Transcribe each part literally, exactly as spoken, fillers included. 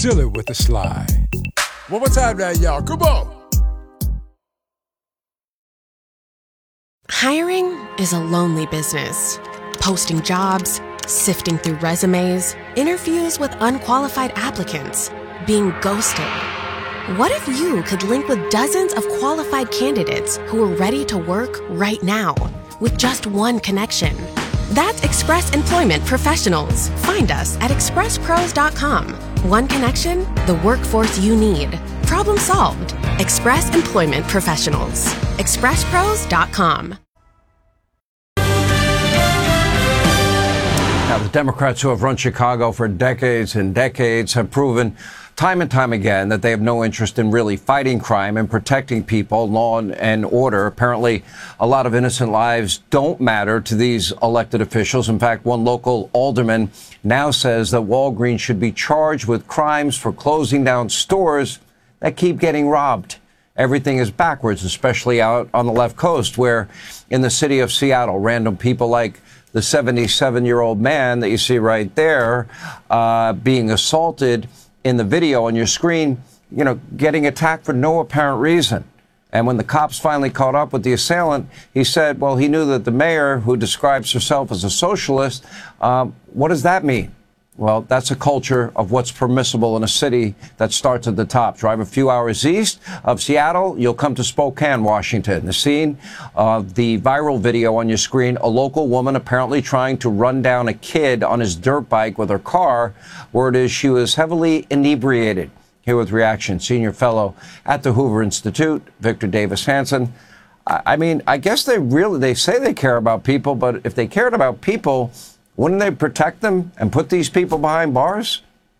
silly with the slide. One more time now, y'all. Come on. Hiring is a lonely business. Posting jobs, sifting through resumes, interviews with unqualified applicants, being ghosted. What if you could link with dozens of qualified candidates who are ready to work right now with just one connection? That's Express Employment Professionals. Find us at express pros dot com. One connection, the workforce you need. Problem solved. Express Employment Professionals. express pros dot com. Now, the Democrats who have run Chicago for decades and decades have proven time and time again that they have no interest in really fighting crime and protecting people, law and order. Apparently, a lot of innocent lives don't matter to these elected officials. In fact, one local alderman now says that Walgreens should be charged with crimes for closing down stores that keep getting robbed. Everything is backwards, especially out on the left coast, where in the city of Seattle, random people like the seventy-seven-year-old man that you see right there uh, being assaulted in the video on your screen, you know, getting attacked for no apparent reason. And when the cops finally caught up with the assailant, he said, well, he knew that the mayor, who describes herself as a socialist, um, what does that mean? Well, that's a culture of what's permissible in a city that starts at the top. Drive a few hours east of Seattle, you'll come to Spokane, Washington. The scene of the viral video on your screen, a local woman apparently trying to run down a kid on his dirt bike with her car. Word is she was heavily inebriated. Here with reaction, senior fellow at the Hoover Institute, Victor Davis Hanson. I mean, I guess they really, they say they care about people, but if they cared about people, wouldn't they protect them and put these people behind bars?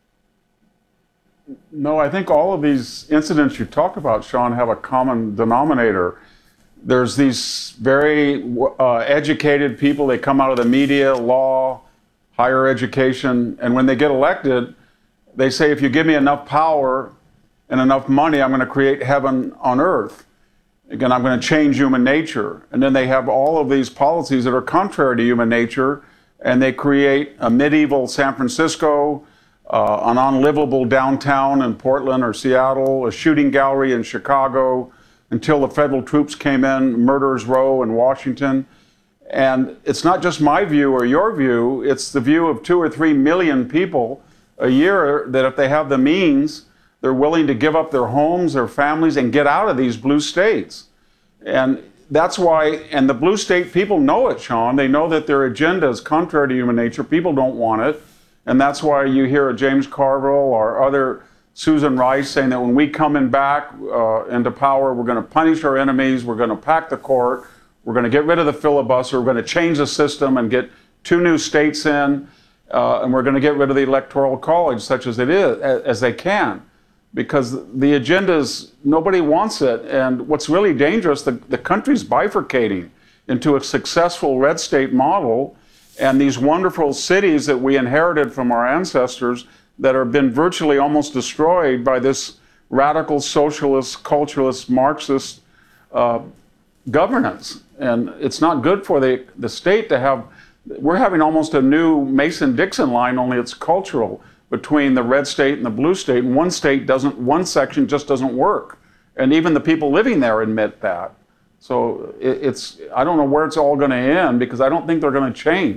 No, I think all of these incidents you talk about, Sean, have a common denominator. There's these very uh, educated people. They come out of the media, law, higher education, and when they get elected, they say, if you give me enough power and enough money, I'm going to create heaven on earth. Again, I'm going to change human nature. And then they have all of these policies that are contrary to human nature, and they create a medieval San Francisco, uh, an unlivable downtown in Portland or Seattle, a shooting gallery in Chicago, until the federal troops came in, Murderers Row in Washington. And it's not just my view or your view, it's the view of two or three million people a year that if they have the means, they're willing to give up their homes, their families, and get out of these blue states. And that's why, and the blue state people know it, Sean. They know that their agenda is contrary to human nature. People don't want it. And that's why you hear a James Carville or other Susan Rice saying that when we come in back uh, into power, we're going to punish our enemies, we're going to pack the court, we're going to get rid of the filibuster, we're going to change the system and get two new states in, uh, and we're going to get rid of the Electoral College, such as it is, as they can. Because the agenda is, nobody wants it. And what's really dangerous, the, the country's bifurcating into a successful red state model, and these wonderful cities that we inherited from our ancestors that have been virtually almost destroyed by this radical socialist, culturalist, Marxist uh, governance. And it's not good for the, the state to have, we're having almost a new Mason-Dixon line, only it's cultural, between the red state and the blue state, and one state doesn't, one section just doesn't work. And even the people living there admit that. So it, it's, I don't know where it's all going to end, because I don't think they're going to change.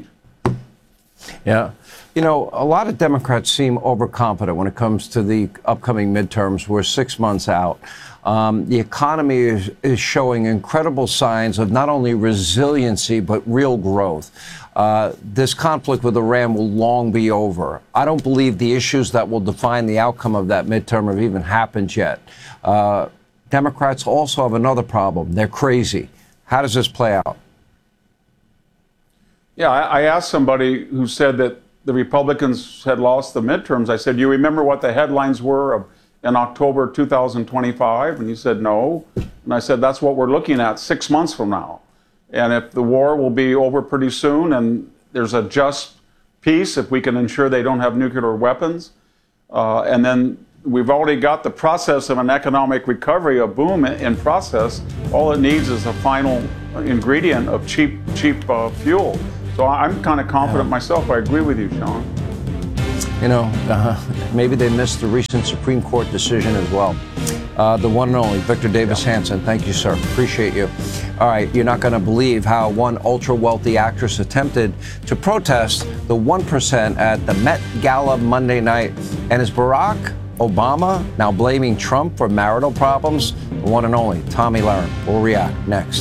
Yeah. You know, a lot of Democrats seem overconfident when it comes to the upcoming midterms. We're six months out. Um, the economy is, is showing incredible signs of not only resiliency, but real growth. Uh, this conflict with Iran will long be over. I don't believe the issues that will define the outcome of that midterm have even happened yet. Uh, Democrats also have another problem. They're crazy. How does this play out? Yeah, I, I asked somebody who said that the Republicans had lost the midterms. I said, you remember what the headlines were of, in October two thousand twenty-five? And he said, no. And I said, that's what we're looking at six months from now. And if the war will be over pretty soon and there's a just peace, if we can ensure they don't have nuclear weapons, uh, and then we've already got the process of an economic recovery, a boom in process, all it needs is a final ingredient of cheap, cheap uh, fuel. So I'm kind of confident myself. I agree with you, Sean. You know, uh, maybe they missed the recent Supreme Court decision as well. Uh, the one and only Victor Davis Hanson. Thank you, sir. Appreciate you. All right, you're not going to believe how one ultra-wealthy actress attempted to protest the one percent at the Met Gala Monday night. And is Barack Obama now blaming Trump for marital problems? The one and only Tomi Lahren will react next.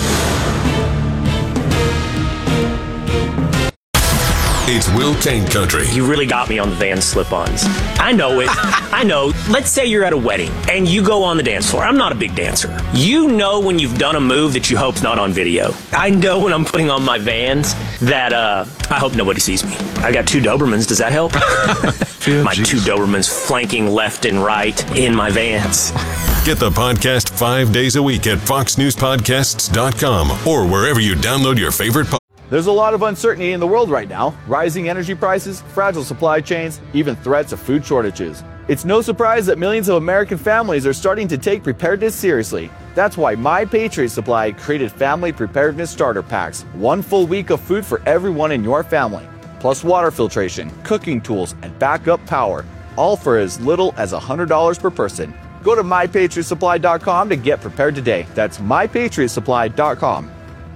It's Will Kane Country. You really got me on the Vans slip-ons. I know it. I know. Let's say you're at a wedding and you go on the dance floor. I'm not a big dancer. You know when you've done a move that you hope's not on video. I know when I'm putting on my Vans that uh, I hope nobody sees me. I got two Dobermans. Does that help? Yeah, my geez. two Dobermans flanking left and right in my Vans. Get the podcast five days a week at fox news podcasts dot com or wherever you download your favorite podcasts. There's a lot of uncertainty in the world right now. Rising energy prices, fragile supply chains, even threats of food shortages. It's no surprise that millions of American families are starting to take preparedness seriously. That's why My Patriot Supply created Family Preparedness Starter Packs. One full week of food for everyone in your family. Plus water filtration, cooking tools, and backup power. All for as little as one hundred dollars per person. Go to my patriot supply dot com to get prepared today. That's my patriot supply dot com.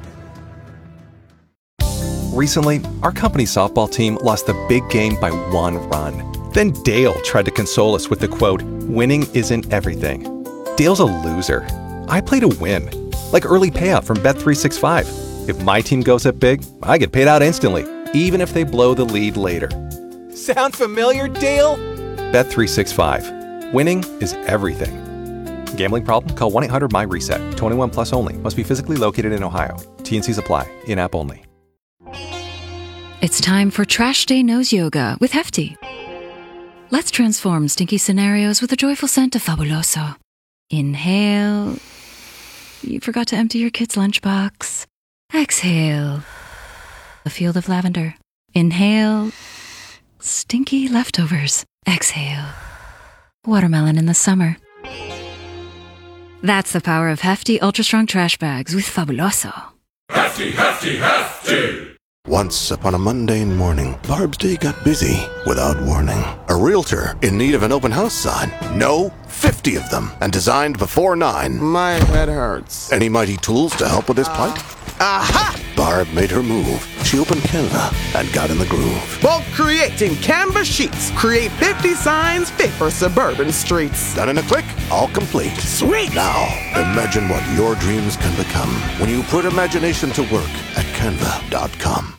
Recently, our company's softball team lost the big game by one run. Then Dale tried to console us with the quote, "Winning isn't everything." Dale's a loser. I play to win. Like early payout from Bet three sixty-five. If my team goes up big, I get paid out instantly, even if they blow the lead later. Sound familiar, Dale? Bet three sixty-five. Winning is everything. Gambling problem? Call one eight hundred my reset. twenty-one plus only. Must be physically located in Ohio. T and Cs apply. In-app only. It's time for Trash Day Nose Yoga with Hefty. Let's transform stinky scenarios with a joyful scent of Fabuloso. Inhale. You forgot to empty your kid's lunchbox. Exhale. A field of lavender. Inhale. Stinky leftovers. Exhale. Watermelon in the summer. That's the power of Hefty Ultra Strong Trash Bags with Fabuloso. Hefty, hefty, hefty! Once upon a mundane morning, Barb's day got busy without warning. A realtor in need of an open house sign. No, fifty of them, and designed before nine. My head hurts. Any mighty tools to help with this plight? Aha! Barb made her move. She opened Canva and got in the groove. Bulk creating Canva sheets. Create fifty signs fit for suburban streets. Done in a click, all complete. Sweet! Now, imagine what your dreams can become when you put imagination to work at canva dot com.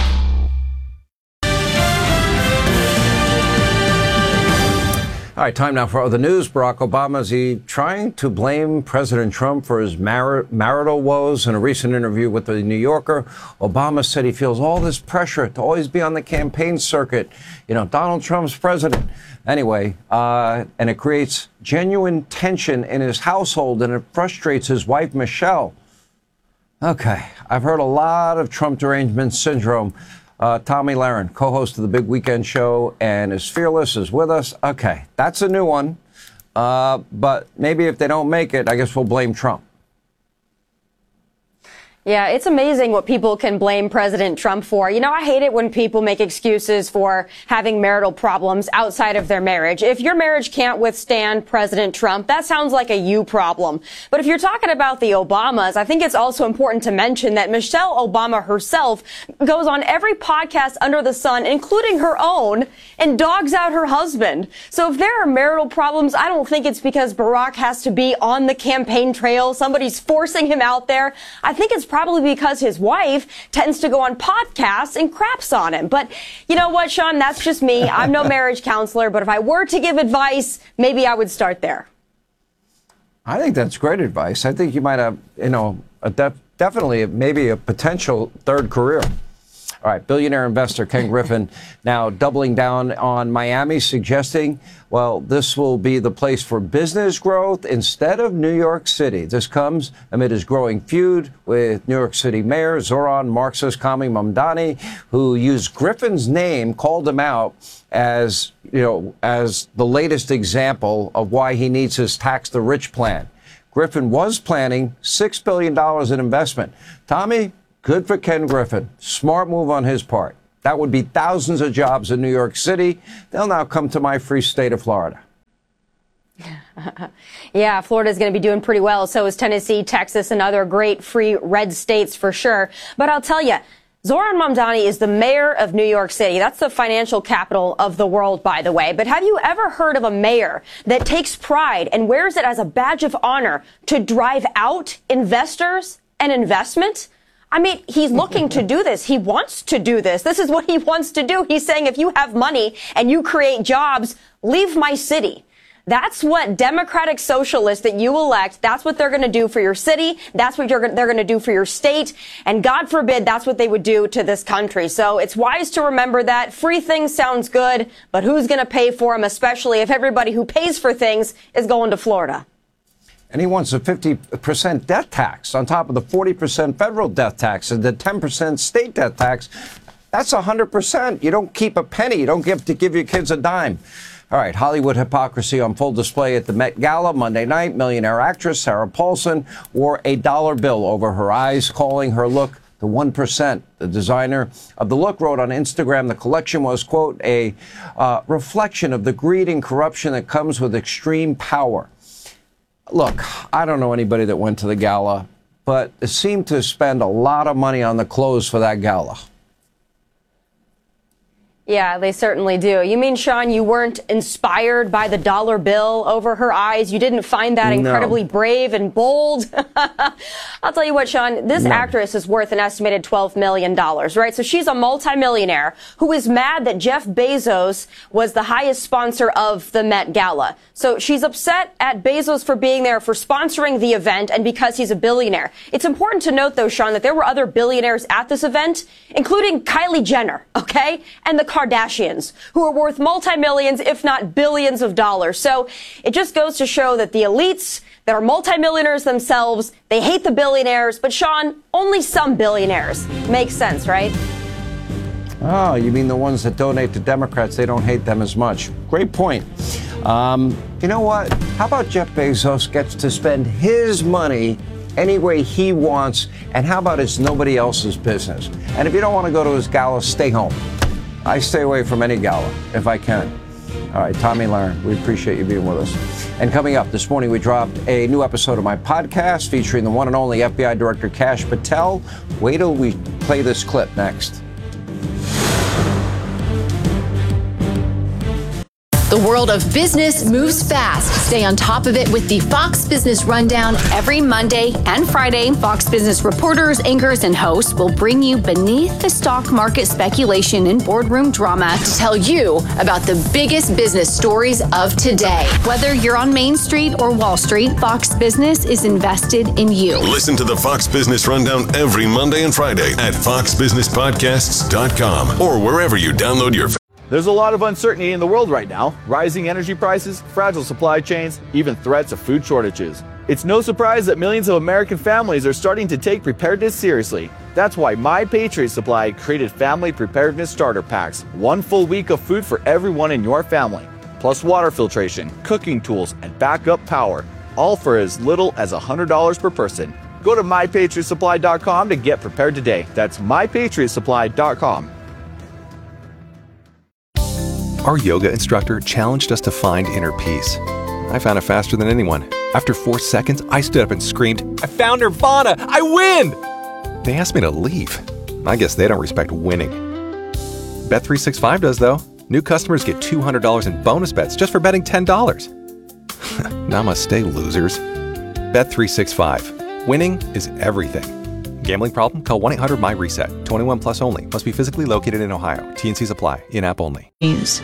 All right, time now for other news. Barack Obama, is he trying to blame President Trump for his mar- marital woes? In a recent interview with the New Yorker, Obama said he feels all this pressure to always be on the campaign circuit. You know, Donald Trump's president. Anyway, uh, and it creates genuine tension in his household, and it frustrates his wife, Michelle. Okay, I've heard a lot of Trump derangement syndrome. Uh, Tomi Lahren, co-host of the Big Weekend Show, and is fearless, is with us. Okay, that's a new one. Uh, but maybe if they don't make it, I guess we'll blame Trump. Yeah, it's amazing what people can blame President Trump for. You know, I hate it when people make excuses for having marital problems outside of their marriage. If your marriage can't withstand President Trump, that sounds like a you problem. But if you're talking about the Obamas, I think it's also important to mention that Michelle Obama herself goes on every podcast under the sun, including her own, and dogs out her husband. So if there are marital problems, I don't think it's because Barack has to be on the campaign trail. Somebody's forcing him out there. I think it's probably because his wife tends to go on podcasts and craps on him. But you know what, Sean? That's just me. I'm no marriage counselor, but if I were to give advice, maybe I would start there. I think that's great advice. I think you might have, you know, a def- definitely maybe a potential third career. All right, billionaire investor Ken Griffin now doubling down on Miami, suggesting, well, this will be the place for business growth instead of New York City. This comes amid his growing feud with New York City Mayor Zohran Marxist Kami Mamdani, who used Griffin's name, called him out as, you know, as the latest example of why he needs his tax the rich plan. Griffin was planning six billion dollars in investment. Tommy, good for Ken Griffin. Smart move on his part. That would be thousands of jobs in New York City. They'll now come to my free state of Florida. Yeah, Florida's going to be doing pretty well. So is Tennessee, Texas, and other great free red states for sure. But I'll tell you, Zohran Mamdani is the mayor of New York City. That's the financial capital of the world, by the way. But have you ever heard of a mayor that takes pride and wears it as a badge of honor to drive out investors and investment? I mean, he's looking to do this. He wants to do this. This is what he wants to do. He's saying, if you have money and you create jobs, leave my city. That's what Democratic socialists that you elect, that's what they're going to do for your city. That's what you're, they're going to do for your state. And God forbid, that's what they would do to this country. So it's wise to remember that. Free things sounds good, but who's going to pay for them, especially if everybody who pays for things is going to Florida? And he wants a fifty percent death tax on top of the forty percent federal death tax and the ten percent state death tax. That's one hundred percent. You don't keep a penny. You don't give to give your kids a dime. All right, Hollywood hypocrisy on full display at the Met Gala Monday night. Millionaire actress Sarah Paulson wore a dollar bill over her eyes, calling her look the one percent. The designer of the look wrote on Instagram the collection was, quote, a uh, reflection of the greed and corruption that comes with extreme power. Look, I don't know anybody that went to the gala, but it seemed to spend a lot of money on the clothes for that gala. Yeah, they certainly do. You mean, Sean, you weren't inspired by the dollar bill over her eyes? You didn't find that incredibly no. brave and bold? I'll tell you what, Sean, this no. actress is worth an estimated twelve million dollars, right? So she's a multimillionaire who is mad that Jeff Bezos was the highest sponsor of the Met Gala. So she's upset at Bezos for being there, for sponsoring the event, and because he's a billionaire. It's important to note, though, Sean, that there were other billionaires at this event, including Kylie Jenner, okay? And the Kardashians, who are worth multi-millions, if not billions of dollars. So it just goes to show that the elites that are multimillionaires themselves, they hate the billionaires. But Sean, only some billionaires. Makes sense, right? Oh, you mean the ones that donate to Democrats, they don't hate them as much. Great point. Um, you know what? How about Jeff Bezos gets to spend his money any way he wants, and how about it's nobody else's business? And if you don't want to go to his gala, stay home. I stay away from any gala if I can. All right, Tomi Lahren, we appreciate you being with us. And coming up this morning, we dropped a new episode of my podcast featuring the one and only F B I Director Kash Patel. Wait till we play this clip next. The world of business moves fast. Stay on top of it with the Fox Business Rundown every Monday and Friday. Fox Business reporters, anchors, and hosts will bring you beneath the stock market speculation and boardroom drama to tell you about the biggest business stories of today. Whether you're on Main Street or Wall Street, Fox Business is invested in you. Listen to the Fox Business Rundown every Monday and Friday at fox business podcasts dot com or wherever you download your. There's a lot of uncertainty in the world right now. Rising energy prices, fragile supply chains, even threats of food shortages. It's no surprise that millions of American families are starting to take preparedness seriously. That's why My Patriot Supply created Family Preparedness Starter Packs. One full week of food for everyone in your family. Plus water filtration, cooking tools, and backup power. All for as little as one hundred dollars per person. Go to my patriot supply dot com to get prepared today. That's my patriot supply dot com. Our yoga instructor challenged us to find inner peace. I found it faster than anyone. After four seconds, I stood up and screamed, "I found Nirvana! I win!" They asked me to leave. I guess they don't respect winning. Bet three sixty-five does, though. New customers get two hundred dollars in bonus bets just for betting ten dollars. Namaste, losers. Bet three sixty-five. Winning is everything. Gambling problem? Call one eight hundred my reset. twenty-one plus only. Must be physically located in Ohio. T N Cs apply. In-app only. News.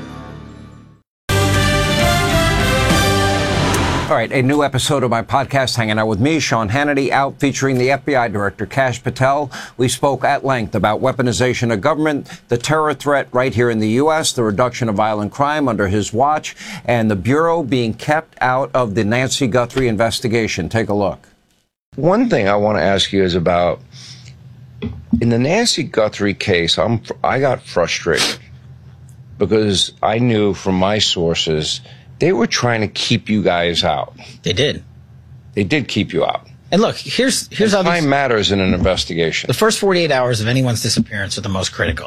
All right, a new episode of my podcast, Hanging Out with Me, Sean Hannity, out featuring the F B I Director Kash Patel. We spoke at length about weaponization of government, the terror threat right here in the U S, the reduction of violent crime under his watch, and the Bureau being kept out of the Nancy Guthrie investigation. Take a look. One thing I want to ask you is about, in the Nancy Guthrie case, I'm, I got frustrated because I knew from my sources they were trying to keep you guys out. They did. They did keep you out. And look, here's here's and how time these, matters in an investigation. The first forty-eight hours of anyone's disappearance are the most critical.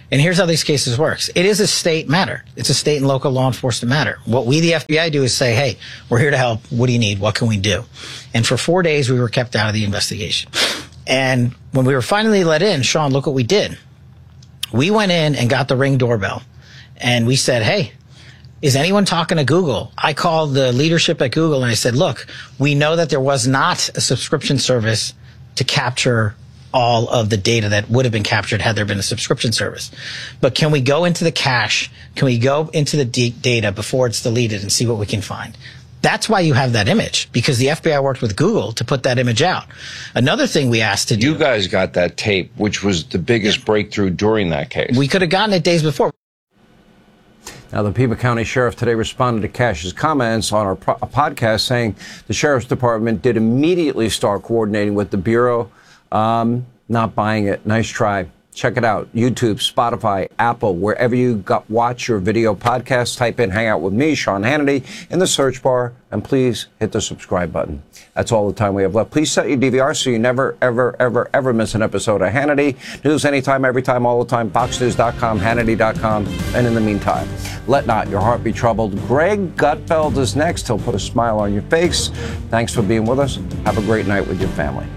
And here's how these cases works. It is a state matter. It's a state and local law enforcement matter. What we, the F B I, do is say, hey, we're here to help. What do you need? What can we do? And for four days, we were kept out of the investigation. And when we were finally let in, Sean, look what we did. We went in and got the Ring doorbell. And we said, hey, is anyone talking to Google? I called the leadership at Google and I said, look, we know that there was not a subscription service to capture all of the data that would have been captured had there been a subscription service. But can we go into the cache? Can we go into the d- data before it's deleted and see what we can find? That's why you have that image, because the F B I worked with Google to put that image out. Another thing we asked to do. You guys got that tape, which was the biggest breakthrough during that case. We could have gotten it days before. Now, the Pima County Sheriff today responded to Cash's comments on our pro- podcast, saying the Sheriff's Department did immediately start coordinating with the Bureau. Um, not buying it. Nice try. Check it out. YouTube, Spotify, Apple, wherever you got, watch your video podcasts, type in Hang Out With Me, Sean Hannity, in the search bar, and please hit the subscribe button. That's all the time we have left. Please set your D V R so you never, ever, ever, ever miss an episode of Hannity. News anytime, every time, all the time. Fox News dot com, Hannity dot com. And in the meantime, let not your heart be troubled. Greg Gutfeld is next. He'll put a smile on your face. Thanks for being with us. Have a great night with your family.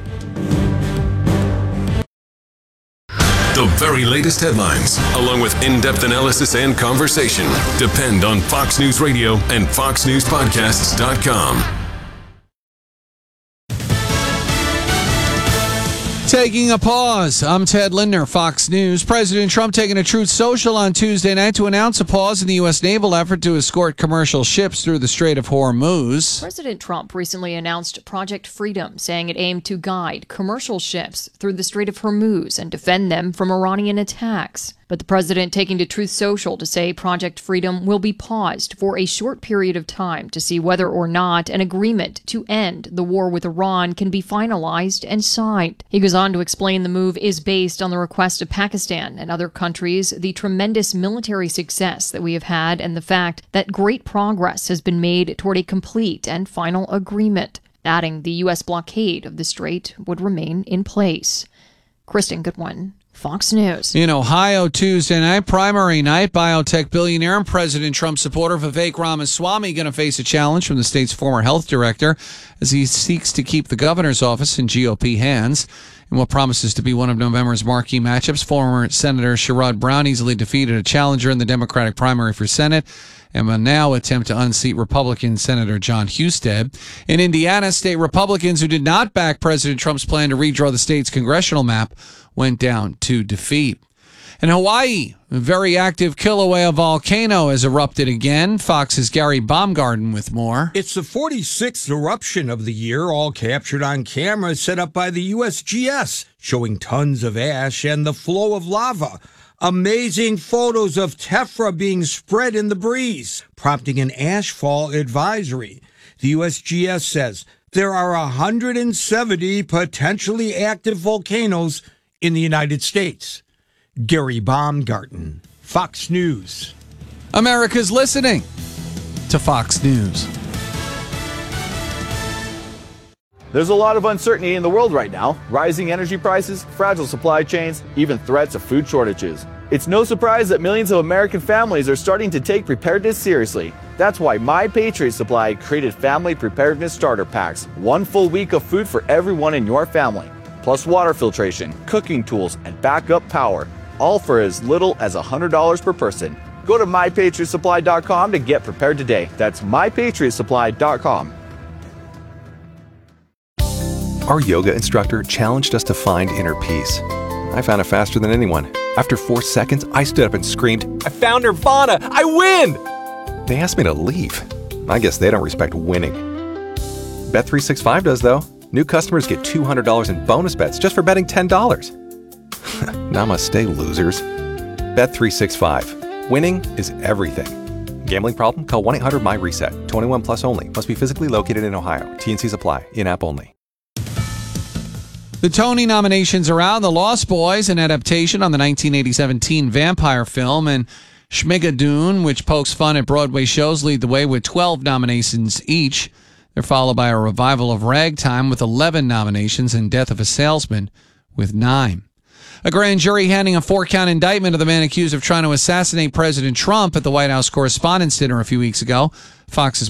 The very latest headlines, along with in-depth analysis and conversation, depend on Fox News Radio and Fox News Podcasts dot com. Taking a pause. I'm Ted Lindner, Fox News. President Trump taking a Truth Social on Tuesday night to announce a pause in the U S naval effort to escort commercial ships through the Strait of Hormuz. President Trump recently announced Project Freedom, saying it aimed to guide commercial ships through the Strait of Hormuz and defend them from Iranian attacks. But the president taking to Truth Social to say Project Freedom will be paused for a short period of time to see whether or not an agreement to end the war with Iran can be finalized and signed. He goes on to explain the move is based on the request of Pakistan and other countries, the tremendous military success that we have had, and the fact that great progress has been made toward a complete and final agreement, adding the U S blockade of the strait would remain in place. Kristen Goodwin, Fox News. In Ohio, Tuesday night, primary night, biotech billionaire and President Trump supporter Vivek Ramaswamy going to face a challenge from the state's former health director as he seeks to keep the governor's office in G O P hands. In what promises to be one of November's marquee matchups, former Senator Sherrod Brown easily defeated a challenger in the Democratic primary for Senate and will now attempt to unseat Republican Senator John Husted. In Indiana, state Republicans who did not back President Trump's plan to redraw the state's congressional map went down to defeat. In Hawaii, a very active Kilauea volcano has erupted again. Fox's Gary Baumgarten with more. It's the forty-sixth eruption of the year, all captured on camera set up by the U S G S, showing tons of ash and the flow of lava. Amazing photos of tephra being spread in the breeze, prompting an ashfall advisory. The U S G S says there are one hundred seventy potentially active volcanoes in the United States. Gary Baumgarten, Fox News. America's listening to Fox News. There's a lot of uncertainty in the world right now. Rising energy prices, fragile supply chains, even threats of food shortages. It's no surprise that millions of American families are starting to take preparedness seriously. That's why My Patriot Supply created Family Preparedness Starter Packs. One full week of food for everyone in your family. Plus water filtration, cooking tools, and backup power. All for as little as one hundred dollars per person. Go to my patriot supply dot com to get prepared today. That's my patriot supply dot com. Our yoga instructor challenged us to find inner peace. I found it faster than anyone. After four seconds, I stood up and screamed, "I found Nirvana! I win!" They asked me to leave. I guess they don't respect winning. Bet three sixty-five does, though. New customers get two hundred dollars in bonus bets just for betting ten dollars. Namaste, losers. Bet three sixty-five. Winning is everything. Gambling problem? Call one eight hundred my reset. twenty-one plus only. Must be physically located in Ohio. T and Cs apply. In-app only. The Tony nominations are out. The Lost Boys, an adaptation on the nineteen eighty-seven teen vampire film, and Schmigadoon, which pokes fun at Broadway shows, lead the way with twelve nominations each. They're followed by a revival of Ragtime with eleven nominations and Death of a Salesman with nine. A grand jury handing a four-count indictment to the man accused of trying to assassinate President Trump at the White House Correspondents' Dinner a few weeks ago. Fox's